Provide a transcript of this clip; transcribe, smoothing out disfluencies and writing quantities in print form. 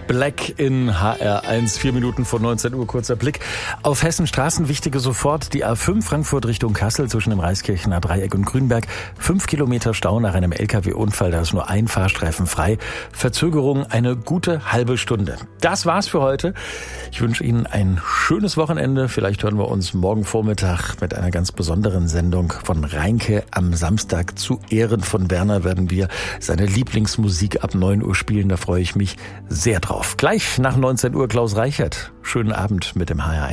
Black in HR1, 4 Minuten vor 19 Uhr, kurzer Blick auf Hessen Straßen. Wichtige sofort, die A5 Frankfurt Richtung Kassel zwischen dem Reiskirchener Dreieck und Grünberg. 5 Kilometer Stau nach einem LKW-Unfall, da ist nur ein Fahrstreifen frei. Verzögerung eine gute halbe Stunde. Das war's für heute. Ich wünsche Ihnen ein schönes Wochenende. Vielleicht hören wir uns morgen Vormittag mit einer ganz besonderen Sendung von Reinke. Am Samstag zu Ehren von Werner werden wir seine Lieblingsmusik ab 9 Uhr spielen. Da freue ich mich sehr drauf. Gleich nach 19 Uhr Klaus Reichert. Schönen Abend mit dem HR1.